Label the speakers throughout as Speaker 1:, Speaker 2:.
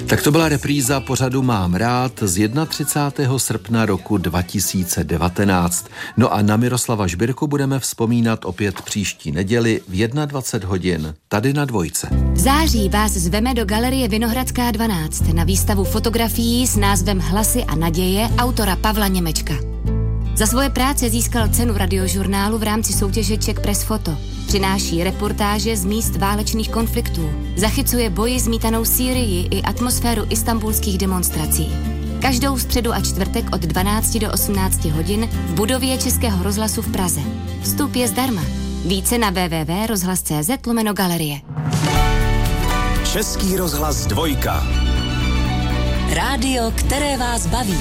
Speaker 1: Tak to byla repríza pořadu Mám rád z 31. srpna roku 2019. No a na Miroslava Žbírku budeme vzpomínat opět příští neděli v 21 hodin tady na Dvojce.
Speaker 2: V září vás zveme do Galerie Vinohradská 12 na výstavu fotografií s názvem Hlasy a naděje autora Pavla Němečka. Za svoje práce získal cenu Radiožurnálu v rámci soutěže Czech Press Photo. Přináší reportáže z míst válečných konfliktů. Zachycuje boji zmítanou Sýrii i atmosféru istanbulských demonstrací. Každou středu a čtvrtek od 12 do 18 hodin v budově Českého rozhlasu v Praze. Vstup je zdarma. Více na www.rozhlas.cz/galerie.
Speaker 3: Český rozhlas Dvojka.
Speaker 2: Rádio, které vás baví.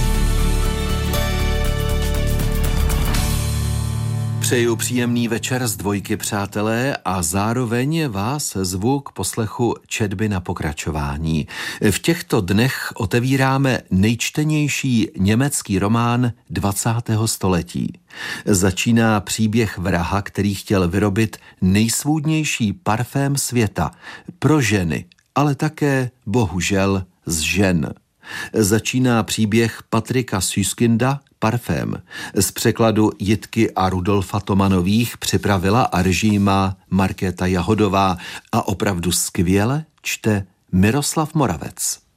Speaker 1: Přeju příjemný večer z Dvojky, přátelé, a zároveň vás zvu k poslechu četby na pokračování. V těchto dnech otevíráme nejčtenější německý román 20. století. Začíná příběh vraha, který chtěl vyrobit nejsvůdnější parfém světa pro ženy, ale také, bohužel, z žen. Začíná příběh Patrika Süskindla Parfém. Z překladu Jitky a Rudolfa Tomanových připravila a režii má Markéta Jahodová a opravdu skvěle čte Miroslav Moravec.